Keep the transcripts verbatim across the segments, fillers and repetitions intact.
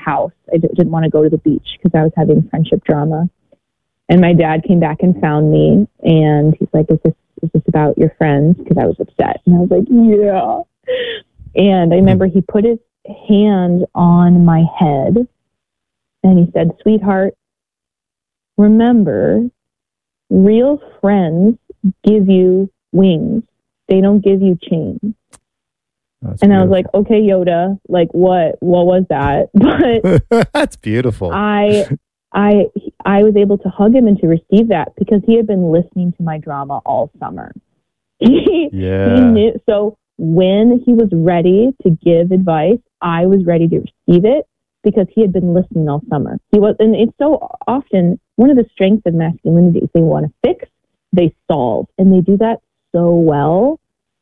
house. I d- didn't want to go to the beach because I was having friendship drama. And my dad came back and found me, and he's like, is this, is this about your friends? Because I was upset. And I was like, yeah. And I remember he put his hand on my head, and he said, sweetheart, remember, real friends give you wings. They don't give you chains. That's and beautiful. I was like, okay, Yoda, like what, what was that? But that's beautiful. I, I, I was able to hug him and to receive that because he had been listening to my drama all summer. He, yeah. he knew. So when he was ready to give advice, I was ready to receive it because he had been listening all summer. He was, and it's so often one of the strengths of masculinity is they want to fix, they solve, and they do that so well.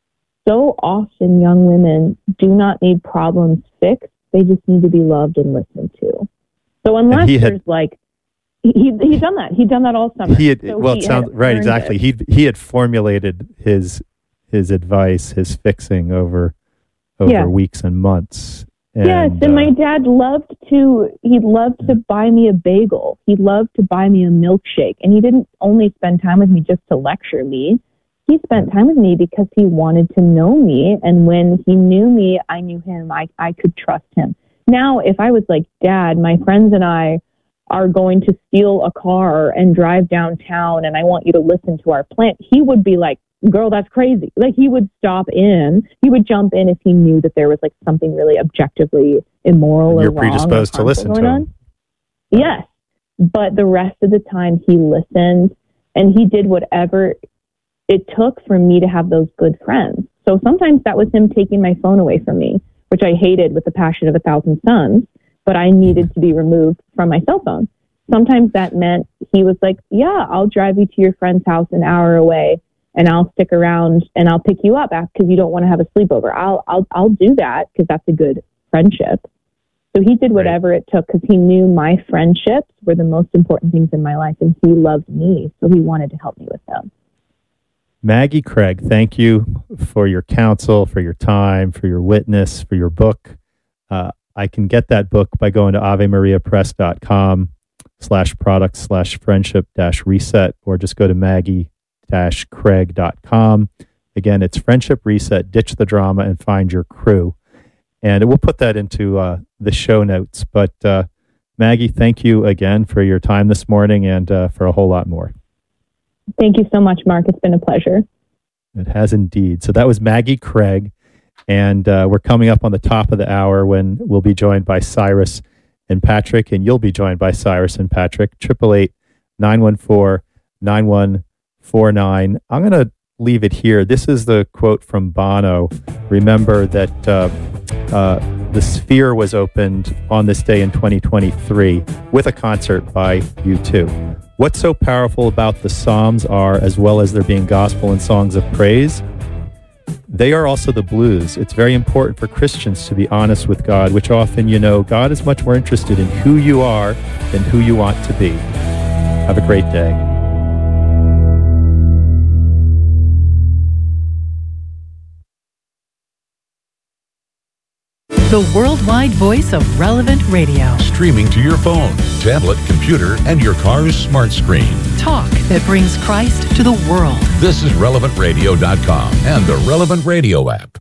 So often young women do not need problems fixed. They just need to be loved and listened to. So unless had, there's like, he he'd done that. He'd done that all summer. He had, so well, he it sounds right. Exactly. He he had formulated his his advice, his fixing over over yeah. weeks and months. And, yes, and uh, my dad loved to, he loved to buy me a bagel. He loved to buy me a milkshake. And he didn't only spend time with me just to lecture me. He spent time with me because he wanted to know me. And when he knew me, I knew him. I, I could trust him. Now, if I was like, Dad, my friends and I are going to steal a car and drive downtown and I want you to listen to our plan, he would be like, girl, that's crazy. Like he would stop in, he would jump in if he knew that there was like something really objectively immoral You're or wrong predisposed or to listen going to on. him. Yes. But the rest of the time he listened and he did whatever it took for me to have those good friends. So sometimes that was him taking my phone away from me, which I hated with the passion of a thousand suns, but I needed to be removed from my cell phone. Sometimes that meant he was like, yeah, I'll drive you to your friend's house an hour away and I'll stick around and I'll pick you up because you don't want to have a sleepover. I'll, I'll, I'll do that because that's a good friendship. So he did whatever right. it took because he knew my friendships were the most important things in my life and he loved me. So he wanted to help me with them. Maggie Craig, thank you for your counsel, for your time, for your witness, for your book. Uh, I can get that book by going to avemariapress.com slash product slash friendship dash reset, or just go to maggie dash craig dot com. Again, it's Friendship Reset, ditch the drama and find your crew. And we'll put that into uh, the show notes. But uh, Maggie, thank you again for your time this morning and uh, for a whole lot more. Thank you so much, Mark. It's been a pleasure. It has indeed. So that was Maggie Craig. And uh, we're coming up on the top of the hour when we'll be joined by Cyrus and Patrick, and you'll be joined by Cyrus and Patrick. eight eight eight, nine one four, nine one four nine. I'm going to leave it here. This is the quote from Bono. Remember that uh, uh, the Sphere was opened on this day in twenty twenty-three with a concert by U two. What's so powerful about the Psalms are, as well as there being gospel and songs of praise, they are also the blues. It's very important for Christians to be honest with God, which often, you know, God is much more interested in who you are than who you want to be. Have a great day. The worldwide voice of Relevant Radio. Streaming to your phone, tablet, computer, and your car's smart screen. Talk that brings Christ to the world. This is relevant radio dot com and the Relevant Radio app.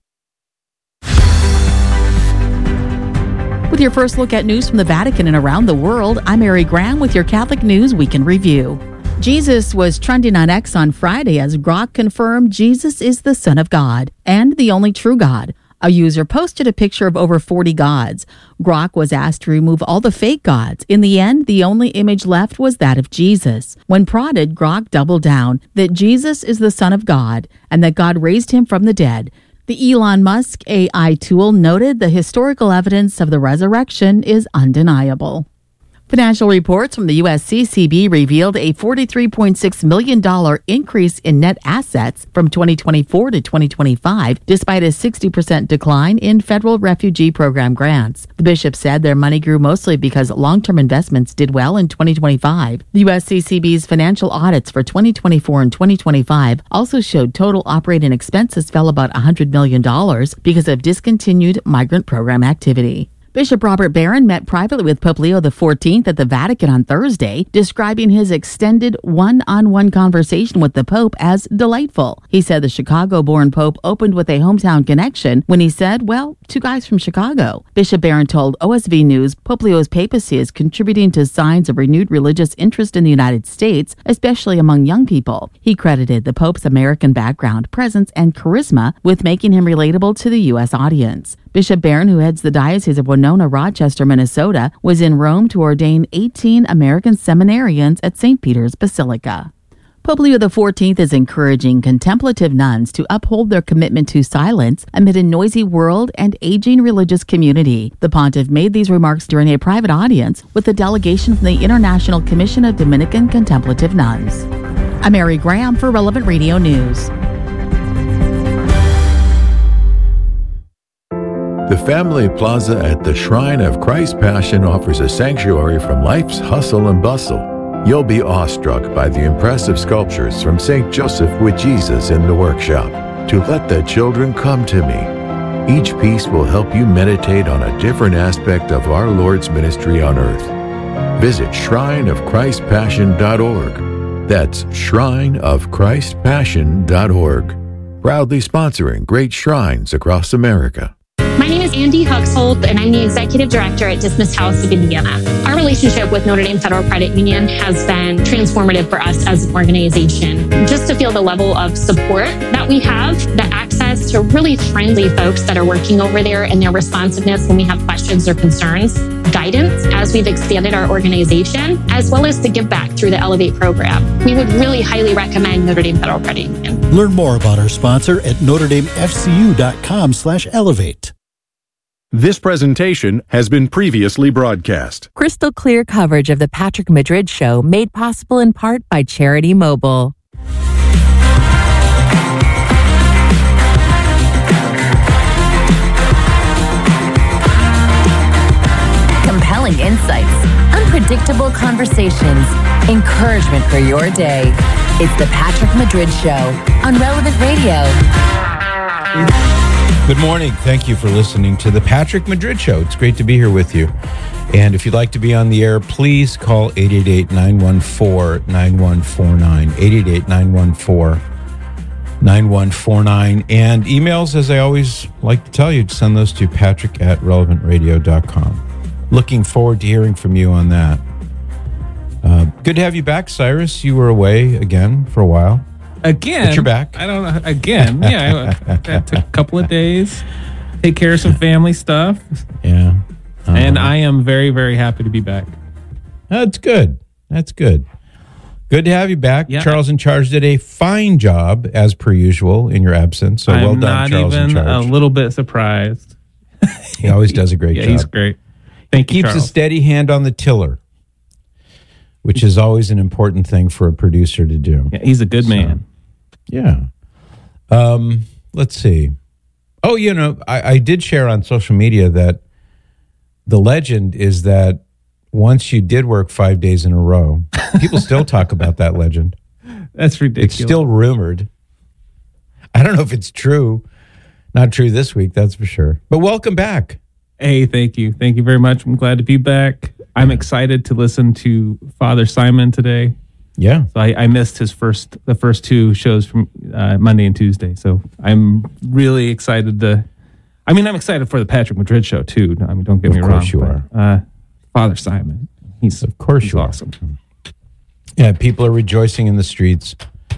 With your first look at news from the Vatican and around the world, I'm Mary Graham with your Catholic News Weekend Review. Jesus was trending on X on Friday as Grok confirmed Jesus is the Son of God and the only true God. A user posted a picture of over forty gods. Grok was asked to remove all the fake gods. In the end, the only image left was that of Jesus. When prodded, Grok doubled down that Jesus is the Son of God and that God raised him from the dead. The Elon Musk A I tool noted the historical evidence of the resurrection is undeniable. Financial reports from the U S C C B revealed a forty-three point six million dollars increase in net assets from twenty twenty-four to twenty twenty-five, despite a sixty percent decline in federal refugee program grants. The bishop said their money grew mostly because long-term investments did well in twenty twenty-five. The U S C C B's financial audits for twenty twenty-four and twenty twenty-five also showed total operating expenses fell about one hundred million dollars because of discontinued migrant program activity. Bishop Robert Barron met privately with Pope Leo the fourteenth at the Vatican on Thursday, describing his extended one-on-one conversation with the Pope as delightful. He said the Chicago-born Pope opened with a hometown connection when he said, well, two guys from Chicago. Bishop Barron told O S V News Pope Leo's papacy is contributing to signs of renewed religious interest in the United States, especially among young people. He credited the Pope's American background, presence, and charisma with making him relatable to the U S audience. Bishop Barron, who heads the Diocese of Winona, Rochester, Minnesota, was in Rome to ordain eighteen American seminarians at Saint Peter's Basilica. Pope Leo the fourteenth is encouraging contemplative nuns to uphold their commitment to silence amid a noisy world and aging religious community. The pontiff made these remarks during a private audience with a delegation from the International Commission of Dominican Contemplative Nuns. I'm Mary Graham for Relevant Radio News. The Family Plaza at the Shrine of Christ Passion offers a sanctuary from life's hustle and bustle. You'll be awestruck by the impressive sculptures from Saint Joseph with Jesus in the workshop, To Let the Children Come to Me. Each piece will help you meditate on a different aspect of our Lord's ministry on earth. Visit shrine of christ passion dot org. That's shrine of christ passion dot org. Proudly sponsoring great shrines across America. My name is Andy Huxhold, and I'm the Executive Director at Dismissed House of Indiana. Our relationship with Notre Dame Federal Credit Union has been transformative for us as an organization. Just to feel the level of support that we have, the access to really friendly folks that are working over there, and their responsiveness when we have questions or concerns, guidance as we've expanded our organization, as well as the give back through the Elevate program. We would really highly recommend Notre Dame Federal Credit Union. Learn more about our sponsor at notre dame f c u dot com slash elevate. This presentation has been previously broadcast. Crystal clear coverage of the Patrick Madrid Show made possible in part by Charity Mobile. Compelling insights, unpredictable conversations, encouragement for your day. It's the Patrick Madrid Show on Relevant Radio. Good morning. Thank you for listening to the Patrick Madrid Show. It's great to be here with you. And if you'd like to be on the air, please call eight eight eight, nine one four, nine one four nine, eight eight eight, nine one four, nine one four nine. And emails, as I always like to tell you, send those to patrick at relevant radio dot com. Looking forward to hearing from you on that. Uh, good to have you back, Cyrus. You were away again for a while. Again, but you're back. I don't know. Again, yeah. I, I took a couple of days, take care of some family stuff. Yeah, uh-huh. And I am very, very happy to be back. That's good. That's good. Good to have you back. Yeah. Charles in Charge did a fine job as per usual in your absence. So I'm well done, not Charles even in Charge. a little bit surprised. He always does a great yeah, job. He's great. Thank he you, keeps Charles. a steady hand on the tiller, which is always an important thing for a producer to do. Yeah, he's a good so, man. Yeah. Um, let's see. Oh, you know, I, I did share on social media that the legend is that once you did work five days in a row, people still talk about that legend. That's ridiculous. It's still rumored. I don't know if it's true. Not true this week, that's for sure. But welcome back. Hey, thank you. Thank you very much. I'm glad to be back. I'm excited to listen to Father Simon today. Yeah. So I, I missed his first, the first two shows from uh, Monday and Tuesday. So I'm really excited to, I mean, I'm excited for the Patrick Madrid show too. I mean, don't get of me wrong. Of course you but, are. Uh, Father Simon. He's, of course he's you awesome. Are. Yeah, people are rejoicing in the streets.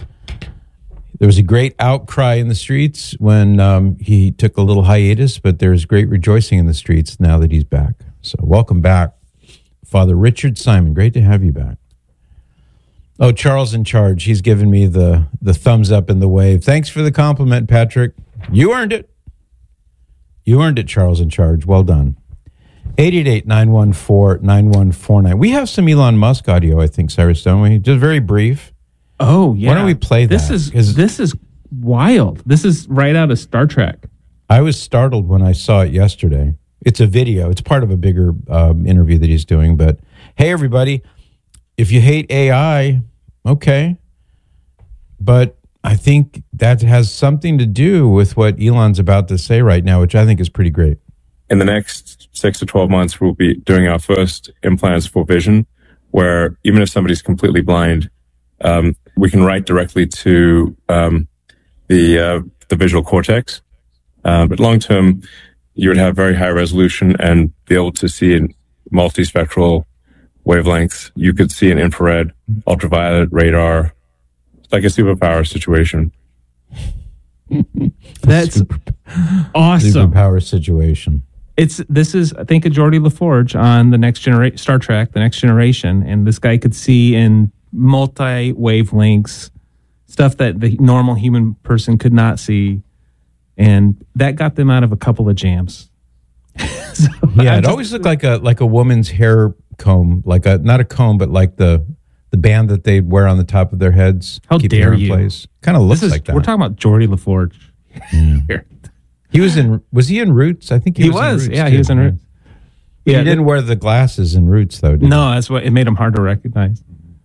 There was a great outcry in the streets when um, he took a little hiatus, but there's great rejoicing in the streets now that he's back. So welcome back, Father Richard Simon. Great to have you back. Oh, Charles in Charge. He's given me the, the thumbs up and the wave. Thanks for the compliment, Patrick. You earned it. You earned it, Charles in Charge. Well done. eight eight eight, nine one four, nine one four nine. We have some Elon Musk audio, I think, Cyrus, don't we? Just very brief. Oh, yeah. Why don't we play this that? Is, this is wild. This is right out of Star Trek. I was startled when I saw it yesterday. It's a video. It's part of a bigger um, interview that he's doing. But hey, everybody, if you hate A I, okay. But I think that has something to do with what Elon's about to say right now, which I think is pretty great. in the next six to twelve months, we'll be doing our first implants for vision, where even if somebody's completely blind, um, we can write directly to um, the uh, the visual cortex. Uh, but long term, you would have very high resolution and be able to see in multispectral wavelengths. You could see in infrared, ultraviolet, radar. It's like a superpower situation. That's awesome. Superpower situation. It's this is I think of Geordie LaForge on the next generation Star Trek, the Next Generation, and this guy could see in multi wavelengths stuff that the normal human person could not see, and that got them out of a couple of jams. so yeah, I'm it just, always looked like a like a woman's hair comb, like a not a comb, but like the the band that they wear on the top of their heads. How keep dare hair in you? Place. Kind of looks is, like that. We're talking about Geordie LaForge. Yeah. Here. He was in. Was he in Roots? I think he, He was. was. in Roots Yeah, too. he was in Roots. But Yeah, he didn't they- wear the glasses in Roots though. Did No, that's what it made him hard to recognize.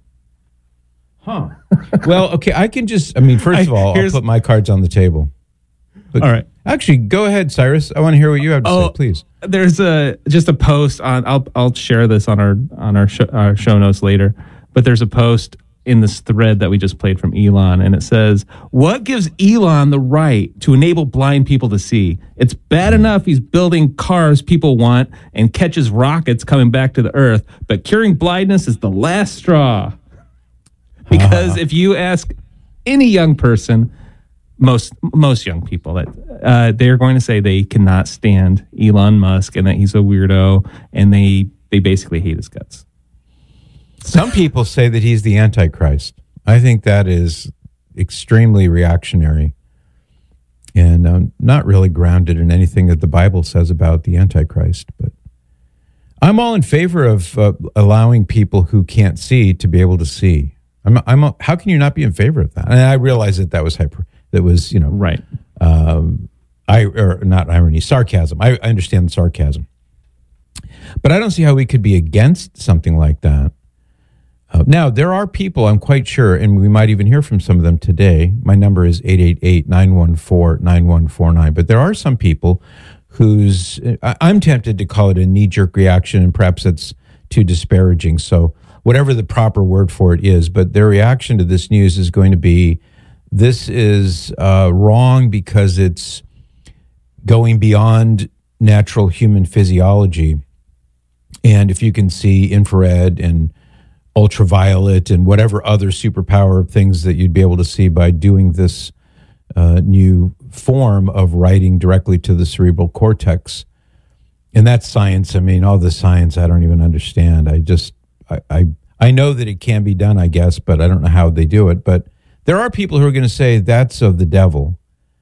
Huh. Well, okay. I can just. I mean, first I- of all, I'll here's- put my cards on the table. But All right. Actually, go ahead, Cyrus. I want to hear what you have to Oh, say, please. There's a just a post on. I'll I'll share this on our on our, sh- our show notes later. But there's a post in this thread that we just played from Elon, and it says, "What gives Elon the right to enable blind people to see? It's bad enough he's building cars people want and catches rockets coming back to the Earth, but curing blindness is the last straw." Because if you ask any young person, most most young people, that uh, they're going to say they cannot stand Elon Musk and that he's a weirdo, and they they basically hate his guts. Some people say that he's the Antichrist. I think that is extremely reactionary and um, not really grounded in anything that the Bible says about the Antichrist. But I'm all in favor of uh, allowing people who can't see to be able to see. I'm, I'm. A, how can you not be in favor of that? And I realize that that was hyper. That was, you know, right. Um, I or not irony, sarcasm. I, I understand the sarcasm, but I don't see how we could be against something like that. Uh, now, there are people, I'm quite sure, and we might even hear from some of them today. My number is eight eight eight, nine one four, nine one four nine. But there are some people whose, I, I'm tempted to call it a knee-jerk reaction, and perhaps that's too disparaging. So whatever the proper word for it is, but their reaction to this news is going to be, this is uh, wrong because it's going beyond natural human physiology. And if you can see infrared and ultraviolet and whatever other superpower things that you'd be able to see by doing this uh, new form of writing directly to the cerebral cortex. And that's science. I mean, all the science I don't even understand. I just, I, I, I know that it can be done, I guess, but I don't know how they do it. But there are people who are going to say that's of the devil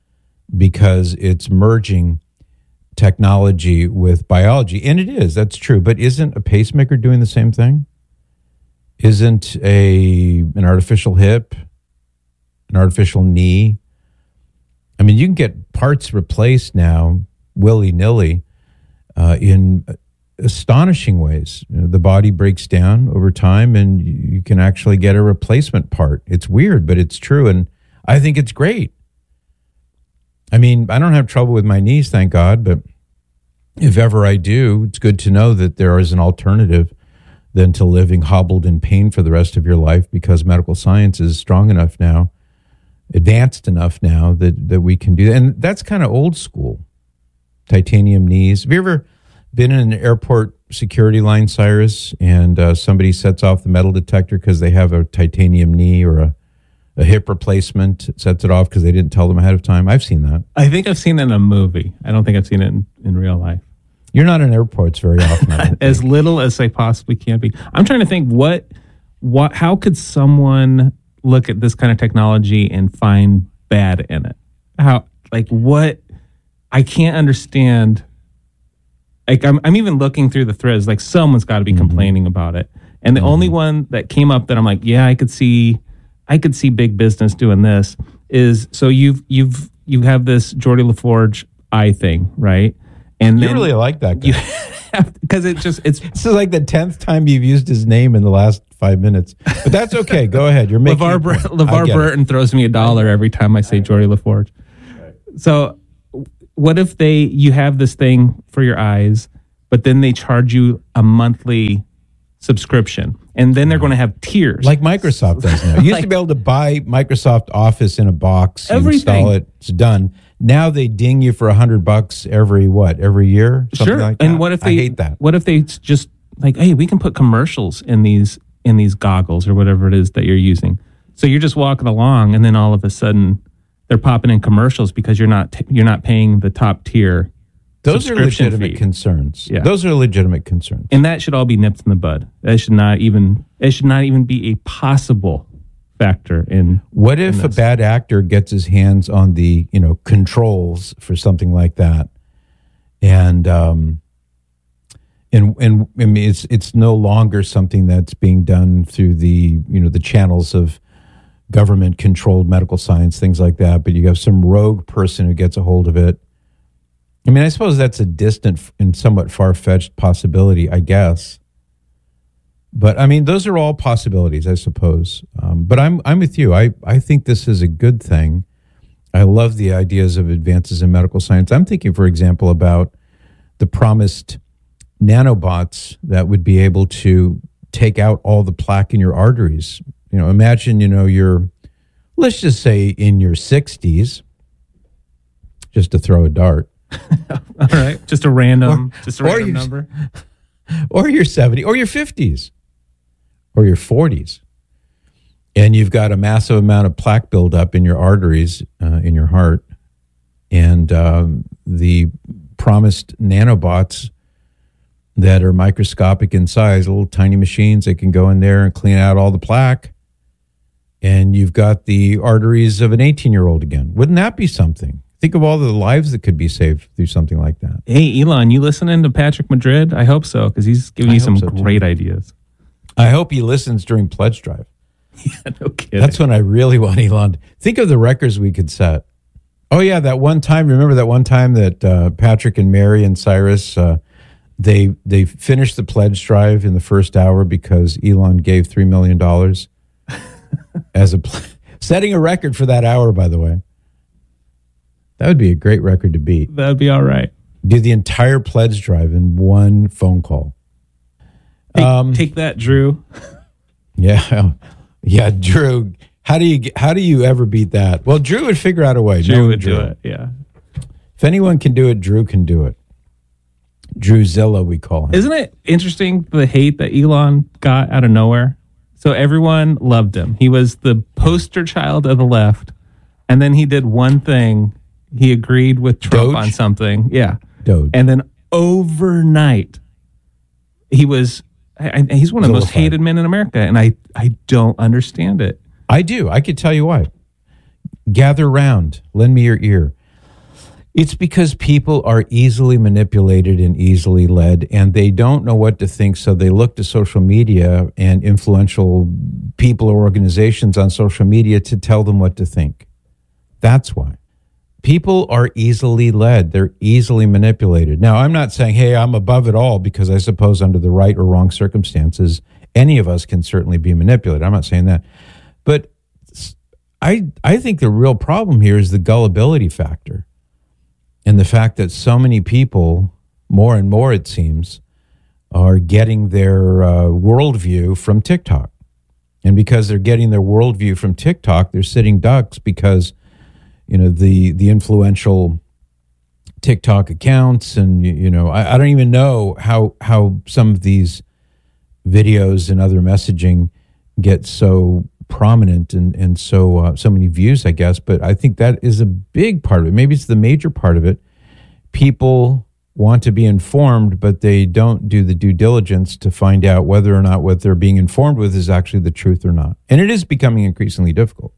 because it's merging technology with biology. And it is, that's true. But isn't a pacemaker doing the same thing? Isn't a an artificial hip, an artificial knee? I mean, you can get parts replaced now willy-nilly uh, in astonishing ways. You know, the body breaks down over time and you can actually get a replacement part. It's weird, but it's true. And I think it's great. I mean, I don't have trouble with my knees, thank God, but if ever I do, it's good to know that there is an alternative than to living hobbled in pain for the rest of your life, because medical science is strong enough now, advanced enough now that, that we can do that. And that's kind of old school. Titanium knees. Have you ever been in an airport security line, Cyrus, and uh, somebody sets off the metal detector because they have a titanium knee or a, a hip replacement, sets it off because they didn't tell them ahead of time? I've seen that. I think I've seen it in a movie. I don't think I've seen it in, in real life. You're not in airports very often. I don't As little as they possibly can be. I'm trying to think what, what, how could someone look at this kind of technology and find bad in it? How, like, what? I can't understand. Like, I'm, I'm even looking through the threads. Like, someone's got to be mm-hmm. complaining about it. And the mm-hmm. only one that came up that I'm like, yeah, I could see, I could see big business doing this is, so you've, you've, you have this Geordie LaForge eye thing, right? And you then really like that guy. Because it just, it's... This is like the tenth time you've used his name in the last five minutes. But that's okay. Go ahead. You're making LeVar, Bur- LeVar Burton it. throws me a dollar every time I say Geordie LaForge. So what if they you have this thing for your eyes, but then they charge you a monthly subscription, and then they're going to have tiers like Microsoft does now. You used like, to be able to buy Microsoft Office in a box, you everything. install it, it's done. Now they ding you for a hundred bucks every what every year, something sure. like that. And what if they I hate that? What if they just like, hey, we can put commercials in these in these goggles or whatever it is that you're using. So you're just walking along, and then all of a sudden they're popping in commercials because you're not t- you're not paying the top tier. Those are legitimate fee. concerns. Yeah. Those are legitimate concerns. And that should all be nipped in the bud. That should not even it should not even be a possible factor in. What if in a bad actor gets his hands on the, you know, controls for something like that, and um, and and I mean it's it's no longer something that's being done through the, you know, the channels of government controlled medical science, things like that, but you have some rogue person who gets a hold of it. I mean, I suppose that's a distant and somewhat far-fetched possibility, I guess. But I mean, those are all possibilities, I suppose. Um, but I'm I'm with you. I, I think this is a good thing. I love the ideas of advances in medical science. I'm thinking, for example, about the promised nanobots that would be able to take out all the plaque in your arteries. You know, imagine, you know, you're, let's just say in your sixties, just to throw a dart. All right. Just a random, or, just a random your, number. Or your seventies, or your fifties, or your forties. And you've got a massive amount of plaque buildup in your arteries, uh, in your heart. And um, the promised nanobots that are microscopic in size, little tiny machines that can go in there and clean out all the plaque. And you've got the arteries of an eighteen-year-old again. Wouldn't that be something? Think of all the lives that could be saved through something like that. Hey, Elon, you listening to Patrick Madrid? I hope so, because he's giving I you some hope so, great too. ideas. I hope he listens during Pledge Drive. Yeah, no kidding. That's when I really want Elon. Think of the records we could set. Oh, yeah, that one time, remember that one time that uh, Patrick and Mary and Cyrus, uh, they they finished the Pledge Drive in the first hour because Elon gave three million dollars as a pl- setting a record for that hour, by the way. That would be a great record to beat. That'd be all right. Do the entire Pledge Drive in one phone call. Take, Um, take that, Drew. Yeah, yeah, Drew. How do you get- how do you ever beat that? Well, Drew would figure out a way. Drew Knowing would do it. Yeah. If anyone can do it, Drew can do it. Drew Zilla, we call him. Isn't it interesting the hate that Elon got out of nowhere? So everyone loved him. He was the poster child of the left, and then he did one thing. He agreed with Trump Doge? on something. Yeah. Doge. And then overnight, he was, I, I, he's one of the most Vilified. hated men in America. And I, I don't understand it. I do. I could tell you why. Gather round. Lend me your ear. It's because people are easily manipulated and easily led, and they don't know what to think, so they look to social media and influential people or organizations on social media to tell them what to think. That's why. People are easily led. They're easily manipulated. Now, I'm not saying, hey, I'm above it all, because I suppose under the right or wrong circumstances, any of us can certainly be manipulated. I'm not saying that. But I, I think the real problem here is the gullibility factor. And the fact that so many people, more and more it seems, are getting their uh, worldview from TikTok. And because they're getting their worldview from TikTok, they're sitting ducks because, you know, the the influential TikTok accounts, and, you, you know, I, I don't even know how how some of these videos and other messaging get so prominent and and so uh, so many views, I guess. But I think that is a big part of it. Maybe it's the major part of it. People want to be informed, but they don't do the due diligence to find out whether or not what they're being informed with is actually the truth or not. And it is becoming increasingly difficult.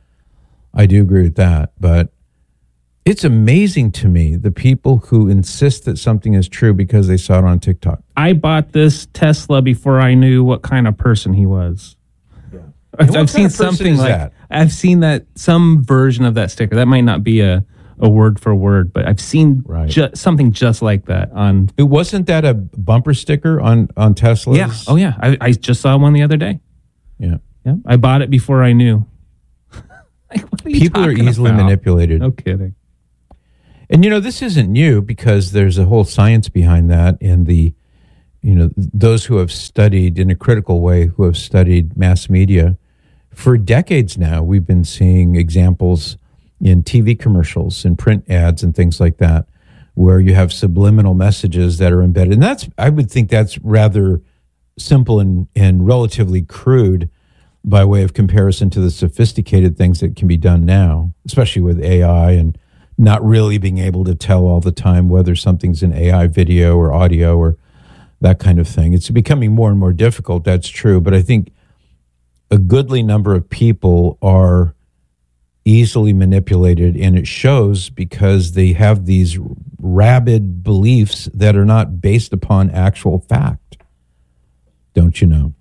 I do agree with that, but it's amazing to me the people who insist that something is true because they saw it on TikTok. I bought this Tesla before I knew what kind of person he was. I've, I've seen something like that? I've seen that some version of that sticker. That might not be a, a word for word, but I've seen Right. ju- something just like that on. It wasn't that a bumper sticker on on Teslas? Yeah. Oh yeah. I, I just saw one the other day. Yeah. Yeah. I bought it before I knew. Like, what are you People are talking easily about? manipulated. No kidding. And, you know, this isn't new because there's a whole science behind that. And the, you know, those who have studied in a critical way, who have studied mass media for decades now, we've been seeing examples in T V commercials and print ads and things like that, where you have subliminal messages that are embedded. And that's, I would think that's rather simple and, and relatively crude by way of comparison to the sophisticated things that can be done now, especially with A I and not really being able to tell all the time whether something's an A I video or audio or that kind of thing. It's becoming more and more difficult, that's true. But I think a goodly number of people are easily manipulated, and it shows because they have these rabid beliefs that are not based upon actual fact. Don't you know?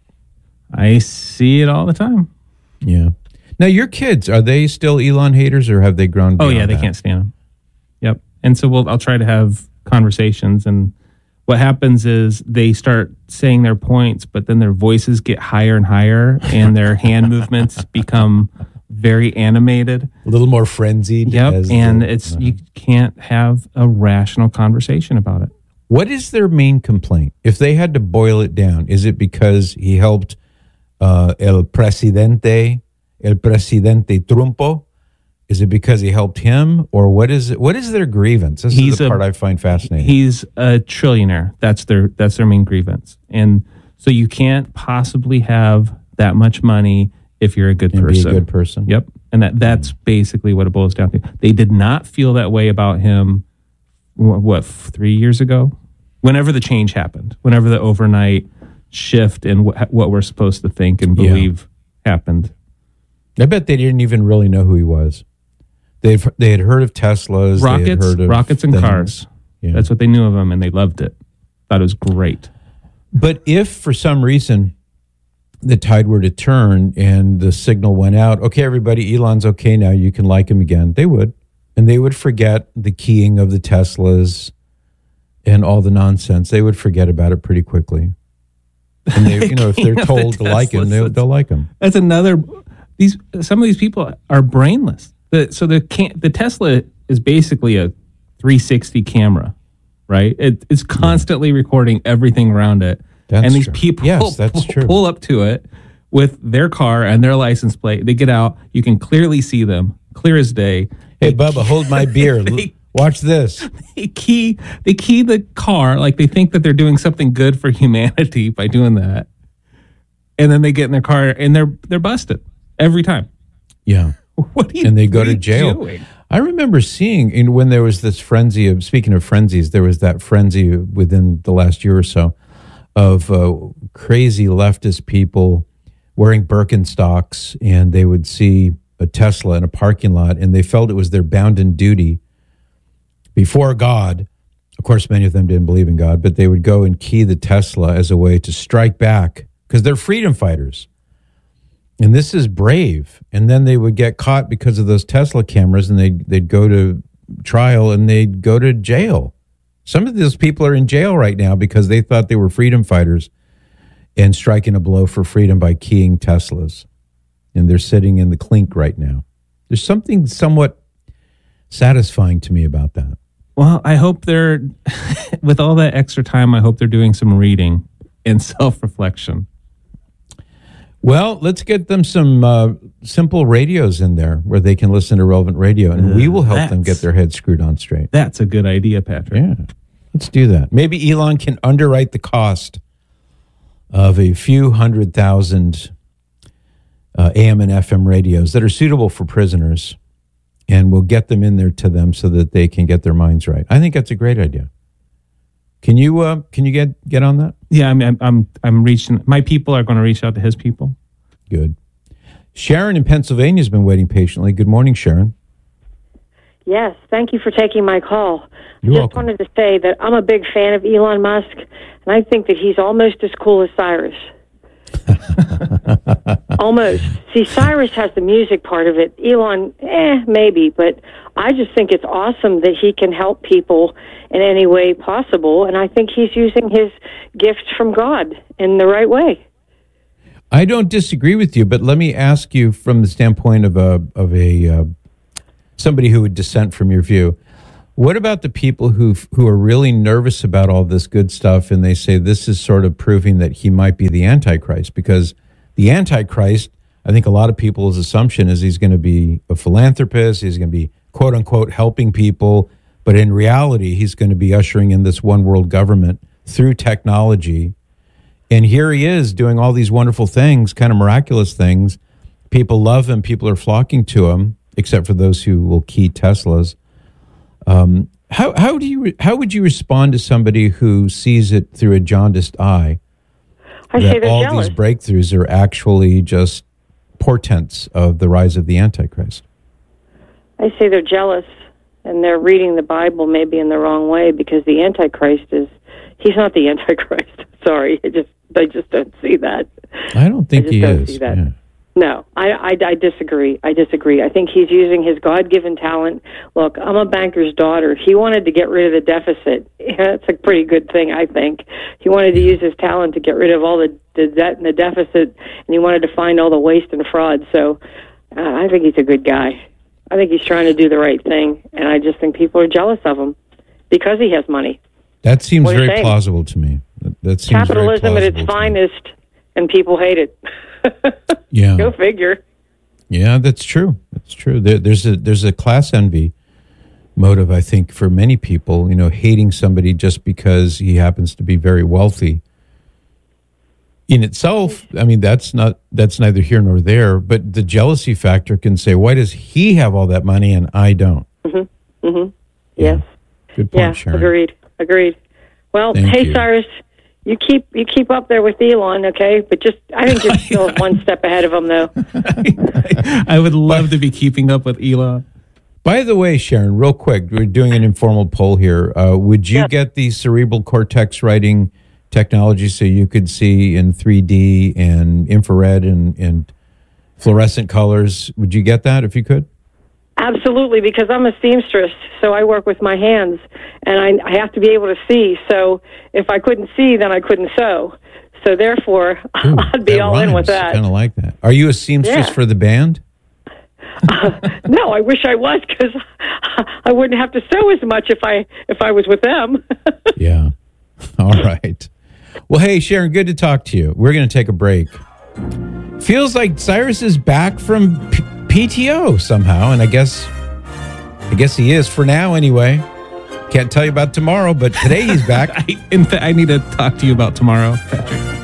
I see it all the time. Yeah. Now, your kids, are they still Elon haters, or have they grown Oh, beyond yeah, they that? can't stand him. Yep. And so we'll, I'll try to have conversations, and what happens is they start saying their points, but then their voices get higher and higher, and their hand movements become very animated. A little more frenzied. Yep. as And the- it's you can't have a rational conversation about it. What is their main complaint? If they had to boil it down, is it because he helped uh, El Presidente, El Presidente Trumpo? Is it because he helped him? Or what is it? What is their grievance? This He's is the a- part I find fascinating. He's a trillionaire. That's their that's their main grievance. And so you can't possibly have that much money if you're a good And be a person. good person. Yep. And that that's basically what it boils down to. They did not feel that way about him wh- what three years ago? Whenever the change happened, whenever the overnight shift in wh- what we're supposed to think and Yeah. believe happened. I bet they didn't even really know who he was. They've they had heard of Teslas, they had Rockets, heard of rockets and things. cars. Yeah. That's what they knew of him, and they loved it. Thought it was great. But if for some reason the tide were to turn and the signal went out, okay, everybody, Elon's okay now, you can like him again, they would. And they would forget the keying of the Teslas and all the nonsense. They would forget about it pretty quickly. And they, you know, if they're Keying of told the to like him, they'll, Teslas. they'll like him. That's another. These some of these people are brainless. The, so the can, the Tesla is basically a three sixty camera, right? It, it's constantly recording everything around it, That's and these true. people Yes, that's pull, true. pull up to it with their car and their license plate. They get out. You can clearly see them, clear as day. Hey, Bubba, hold my beer. They- Watch this. They key they key the car like they think that they're doing something good for humanity by doing that, and then they get in their car and they're they're busted every time. Yeah. What are you, And they go what are to you jail. doing? I remember seeing in, when there was this frenzy of, speaking of frenzies, there was that frenzy within the last year or so of uh, crazy leftist people wearing Birkenstocks, and they would see a Tesla in a parking lot, and they felt it was their bounden duty before God. Of course, many of them didn't believe in God, but they would go and key the Tesla as a way to strike back because they're freedom fighters. And this is brave. And then they would get caught because of those Tesla cameras, and they'd, they'd go to trial and they'd go to jail. Some of those people are in jail right now because they thought they were freedom fighters and striking a blow for freedom by keying Teslas. And they're sitting in the clink right now. There's something somewhat satisfying to me about that. Well, I hope they're with all that extra time. I hope they're doing some reading and self-reflection. Well, let's get them some uh, simple radios in there where they can listen to relevant radio, and we will help them That's- get their heads screwed on straight. That's a good idea, Patrick. Yeah, let's do that. Maybe Elon can underwrite the cost of a few hundred thousand uh, A M and F M radios that are suitable for prisoners, and we'll get them in there to them so that they can get their minds right. I think that's a great idea. Can you uh, can you get get on that? Yeah, I'm, I'm, I'm, I'm reaching. My people are going to reach out to his people. Good. Sharon in Pennsylvania has been waiting patiently. Good morning, Sharon. Yes, thank you for taking my call. You're Just welcome. wanted to say that I'm a big fan of Elon Musk, and I think that he's almost as cool as Cyrus. Almost. See, Cyrus has the music part of it. Elon, eh, maybe, but I just think it's awesome that he can help people in any way possible, and I think he's using his gifts from God in the right way. I don't disagree with you, but let me ask you from the standpoint of a of a uh, somebody who would dissent from your view. What about the people who who are really nervous about all this good stuff, and they say this is sort of proving that he might be the Antichrist? Because the Antichrist, I think a lot of people's assumption is he's going to be a philanthropist, he's going to be quote unquote helping people, but in reality, he's going to be ushering in this one world government through technology. And here he is doing all these wonderful things, kind of miraculous things. People love him, people are flocking to him, except for those who will key Teslas. Um, how how do you how would you respond to somebody who sees it through a jaundiced eye? I that say they're all jealous. these breakthroughs are actually just portents of the rise of the Antichrist. I say they're jealous, and they're reading the Bible maybe in the wrong way, because the Antichrist is, he's not the Antichrist. Sorry, I just I just don't see that. I don't think I just he don't is. see that. Yeah. No, I, I, I disagree. I disagree. I think he's using his God-given talent. Look, I'm a banker's daughter. He wanted to get rid of the deficit. That's a pretty good thing, I think. He wanted to use his talent to get rid of all the, the debt and the deficit, and he wanted to find all the waste and fraud. So uh, I think he's a good guy. I think he's trying to do the right thing, and I just think people are jealous of him because he has money. That seems What do you very think? plausible to me. That, that seems Capitalism very at its plausible to me. finest, and people hate it. Yeah. Go figure. Yeah, that's true. That's true. There, there's a there's a class envy motive, I think, for many people. You know, hating somebody just because he happens to be very wealthy. In itself, I mean, that's not that's neither here nor there. But the jealousy factor can say, why does he have all that money and I don't? Mm-hmm. Mm-hmm. Yes. Good point, Yeah. Sharon. Agreed. Agreed. Well, Thank hey, you. Cyrus, you keep you keep up there with Elon, okay? But just I think you're still one step ahead of him, though. I would love to be keeping up with Elon. By the way, Sharon, real quick, we're doing an informal poll here. Uh, would you get the cerebral cortex writing technology so you could see in three D and infrared and, and fluorescent colors? Would you get that if you could? Absolutely, because I'm a seamstress, so I work with my hands, and I, I have to be able to see. So if I couldn't see, then I couldn't sew. So therefore, Ooh, I'd be all in with that. Kind of like that. Are you a seamstress Yeah. for the band? Uh, no, I wish I was, because I wouldn't have to sew as much if I if I was with them. Yeah. All right. Well, hey, Sharon, good to talk to you. We're going to take a break. Feels like Cyrus is back from P- P T O somehow, and I guess I guess he is for now anyway. Can't tell you about tomorrow, but today he's back. I, in fact, I need to talk to you about tomorrow, Patrick.